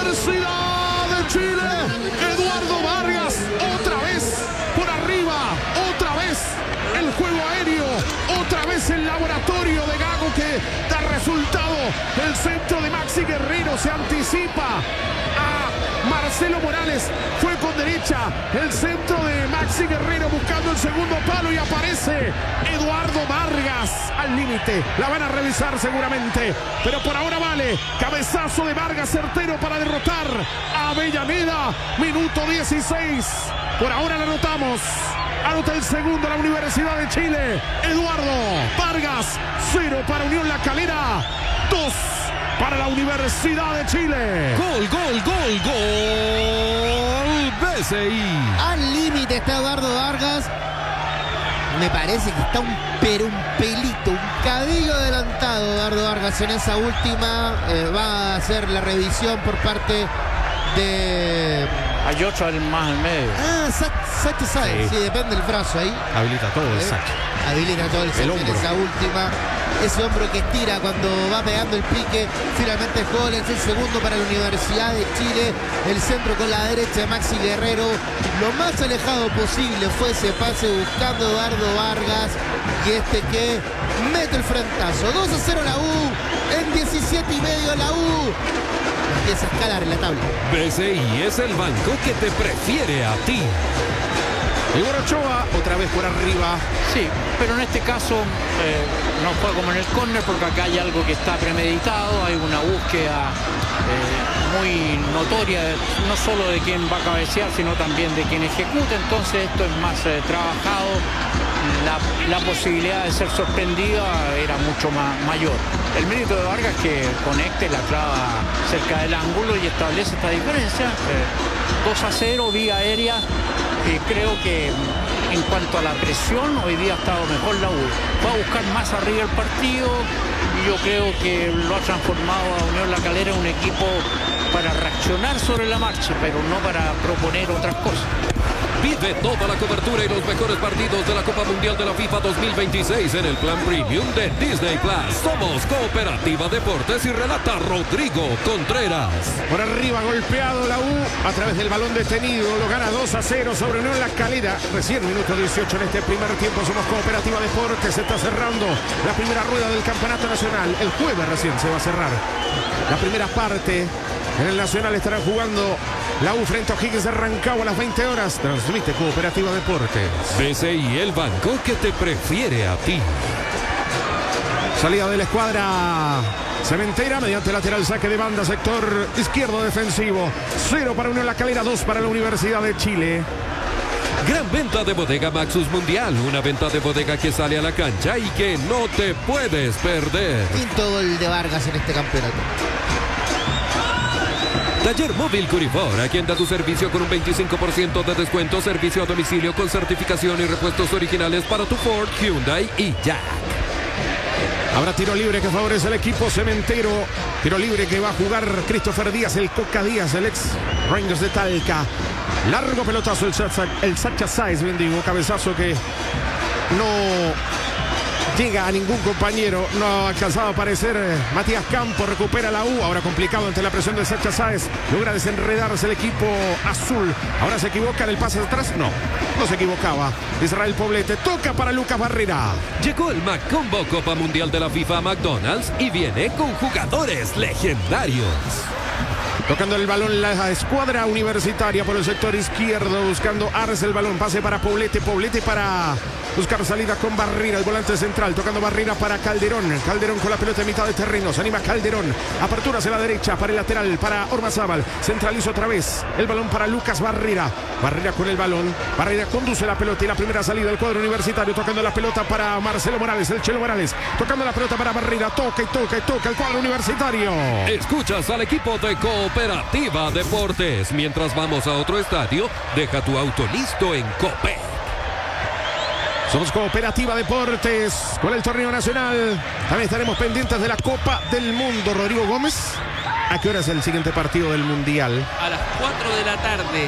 Universidad de Chile. Eduardo Vargas, otra vez por arriba, otra vez el juego aéreo, otra vez el laboratorio de Gago que da resultado. El centro de Maxi Guerrero se anticipa a Marcelo Morales, fue con derecha, el centro de Maxi Guerrero buscando el segundo palo y aparece Eduardo Vargas al límite. La van a revisar seguramente, pero por ahora vale. Cabezazo de Vargas certero para derrotar a Avellaneda. Minuto 16. Por ahora la anotamos. Anota el segundo la Universidad de Chile. Eduardo Vargas, 0 para Unión La Calera, 2 para la Universidad de Chile. Gol, gol, gol, gol. BCI. Al límite está Eduardo Vargas. Me parece que está un pelito, un cabello adelantado Eduardo Vargas en esa última. Va a hacer la revisión por parte de... Hay otro más en medio. Sacha Sáez, sí, depende del brazo ahí. Habilita todo el Sacha. Habilita todo el Sacha en esa última. Ese hombro que estira cuando va pegando el pique. Finalmente gol, es el segundo para la Universidad de Chile. El centro con la derecha de Maxi Guerrero. Lo más alejado posible fue ese pase buscando a Eduardo Vargas. Y este que mete el frentazo. 2-0 la U. En 17:30 la U empieza a escalar en la tabla. BCI es el banco que te prefiere a ti. Igor Ochoa, otra vez por arriba. Sí, pero en este caso no fue como en el córner porque acá hay algo que está premeditado, hay una búsqueda muy notoria, no solo de quien va a cabecear, sino también de quien ejecuta, entonces esto es más trabajado, la posibilidad de ser sorprendida era mucho mayor. El mérito de Vargas que conecte la clava cerca del ángulo y establece esta diferencia, 2-0 vía aérea. Creo que en cuanto a la presión, hoy día ha estado mejor la U. Va a buscar más arriba el partido y yo creo que lo ha transformado a Unión La Calera en un equipo para reaccionar sobre la marcha, pero no para proponer otras cosas. Vive toda la cobertura y los mejores partidos de la Copa Mundial de la FIFA 2026 en el plan premium de Disney Plus. Somos Cooperativa Deportes y relata Rodrigo Contreras. Por arriba golpeado la U a través del balón detenido. Lo gana 2-0 sobre Unión La Calera. Recién minuto 18 en este primer tiempo. Somos Cooperativa Deportes. Se está cerrando la primera rueda del Campeonato Nacional. El jueves recién se va a cerrar la primera parte. En el Nacional estarán jugando la U frente a O'Higgins de Rancagua a las 20 horas. Transmite Cooperativa Deportes. BCI, el banco que te prefiere a ti. Salida de la escuadra cementera mediante lateral, saque de banda, sector izquierdo defensivo. 0 para Unión La Calera, 2 para la Universidad de Chile. Gran venta de Bodega Maxus Mundial. Una venta de bodega que sale a la cancha y que no te puedes perder. Quinto gol de Vargas en este campeonato. Taller Móvil Curifor, aquí anda tu servicio con un 25% de descuento, servicio a domicilio con certificación y repuestos originales para tu Ford, Hyundai y Jack. Habrá tiro libre que favorece al equipo cementero. Tiro libre que va a jugar Christopher Díaz, el Coca Díaz, el ex Rangers de Talca. Largo pelotazo el Sacha Sáez, bien digo, cabezazo que no llega a ningún compañero, no ha alcanzado a aparecer Matías Campos, recupera la U, ahora complicado ante la presión de Sacha Sáez, logra desenredarse el equipo azul, ahora se equivoca en el pase de atrás, no se equivocaba, Israel Poblete, toca para Lucas Barrera. Llegó el McCombo Copa Mundial de la FIFA a McDonald's y viene con jugadores legendarios. Tocando el balón la escuadra universitaria por el sector izquierdo, buscando Arce el balón, pase para Poblete para buscar salida con Barrera, el volante central, tocando Barrera para Calderón con la pelota en mitad de terreno, se anima Calderón, apertura hacia la derecha para el lateral, para Ormazábal, centraliza otra vez, el balón para Lucas Barrera con el balón, Barrera conduce la pelota y la primera salida del cuadro universitario, tocando la pelota para Marcelo Morales, el Chelo Morales, tocando la pelota para Barrera, toca el cuadro universitario. Escuchas al equipo de Cooperativa Deportes. Mientras vamos a otro estadio, deja tu auto listo en Copec. Somos Cooperativa Deportes con el torneo nacional. También estaremos pendientes de la Copa del Mundo. Rodrigo Gómez, ¿a qué hora es el siguiente partido del Mundial? A las 4 de la tarde.